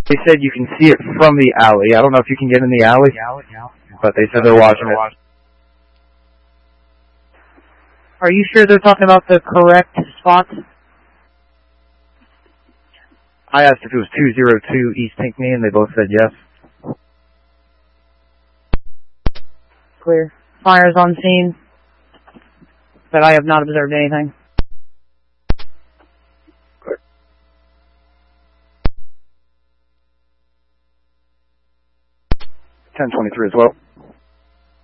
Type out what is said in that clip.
They said you can see it from the alley. I don't know if you can get in the alley, but they said they're watching it. Are you sure they're talking about the correct spot? I asked if it was 202 East Pinckney, and they both said yes. Clear. Fire's on scene, but I have not observed anything. Clear. 1023 as well.